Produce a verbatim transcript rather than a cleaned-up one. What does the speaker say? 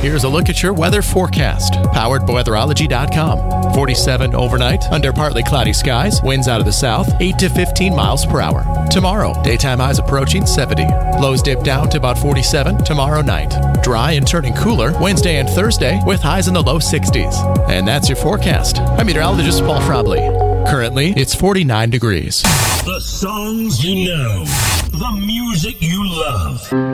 Here's a look at your weather forecast, powered by weatherology dot com. forty-seven overnight, under partly cloudy skies, winds out of the south, eight to fifteen miles per hour. Tomorrow, daytime highs approaching seventy. Lows dip down to about forty-seven tomorrow night. Dry and turning cooler Wednesday and Thursday with highs in the low sixties. And that's your forecast. I'm meteorologist Paul Frobley. Currently, it's forty-nine degrees. The songs you know, the music you love.